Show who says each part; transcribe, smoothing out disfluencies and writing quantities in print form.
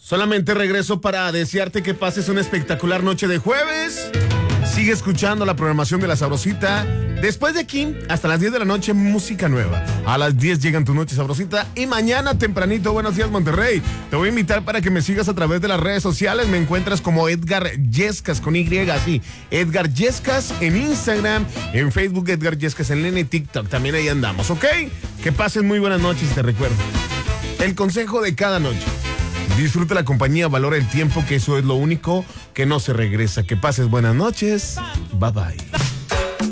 Speaker 1: Solamente regreso para desearte que pases una espectacular noche de jueves. Sigue escuchando la programación de La Sabrosita. Después de aquí, hasta las 10 de la noche, música nueva. A las 10 llegan Tu Noche Sabrosita. Y mañana tempranito, Buenos Días Monterrey, te voy a invitar para que me sigas a través de las redes sociales. Me encuentras como Edgar Yescas, con Y, así. Edgar Yescas en Instagram, en Facebook, Edgar Yescas en Lene, TikTok. También ahí andamos, ¿ok? Que pases muy buenas noches y te recuerdo el consejo de cada noche. Disfruta la compañía, valora el tiempo, que eso es lo único que no se regresa. Que pases buenas noches. Bye bye.